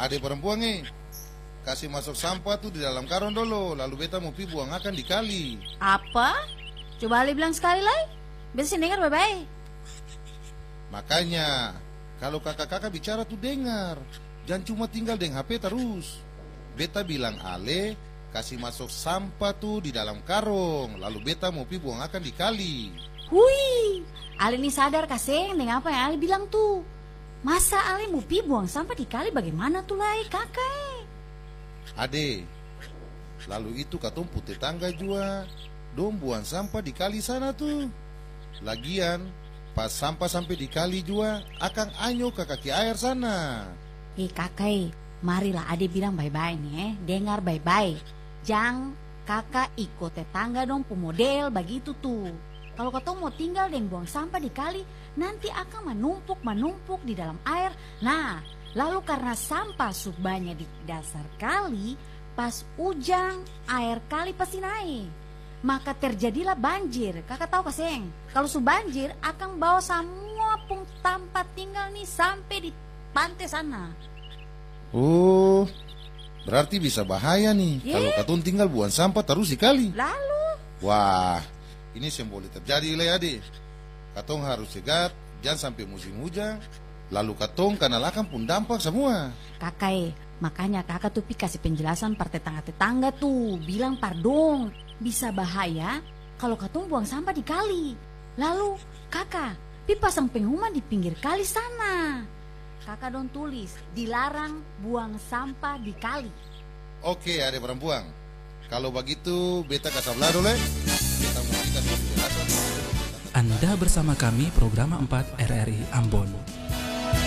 Adik perempuan kasih masuk sampah tuh di dalam karung dulu, lalu beta mau pi buang akan di kali. Apa? Coba Ali bilang sekali lagi. Beta sih dengar baik-baik. Makanya kalau kakak-kakak bicara tuh dengar, jangan cuma tinggal dengan HP terus. Beta bilang Ale kasih masuk sampah tuh di dalam karung, lalu beta mau pi buang akan di kali. Hui, Ali ini sadar kaseng dengan apa yang Ali bilang tuh. Masa Ali mau pi buang sampah di kali bagaimana tuh lai kakak? Ade, lalu itu katong putih tangga juga, dong buang sampah di kali sana tuh. Lagian, pas sampah sampai di kali juga, akan anyo ke kaki air sana. Kakak, marilah Ade bilang baik-baik nih, dengar baik-baik. Jangan kakak ikut tetangga dong pemodel begitu tuh. Kalau katong mau tinggal dan buang sampah di kali, nanti akan menumpuk di dalam air. Nah, lalu karena sampah subanya di dasar kali, pas hujan air kali pasti naik. Maka terjadilah banjir. Kakak tahu kaseng, kalau banjir akan bawa semua tempat tinggal nih sampai di pantai sana. Oh, berarti bisa bahaya nih kalau katong tinggal buang sampah terus di kali. Lalu? Wah, ini boleh terjadi le Ade. Katong harus cegat, jangan sampai musim hujan. Lalu katong kanalakan pun dampak semua. Kakak, makanya kakak tuh kasih penjelasan par tetangga-tetangga tuh. Bilang pardon, bisa bahaya kalau katong buang sampah di kali. Lalu kakak, pasang pengumuman di pinggir kali sana. Kakak dong tulis, dilarang buang sampah di kali. Oke, adik perempuan. Kalau begitu, beta kasih belah dulu. Beta mau kasih penjelasan. Anda bersama kami program 4 RRI Ambon.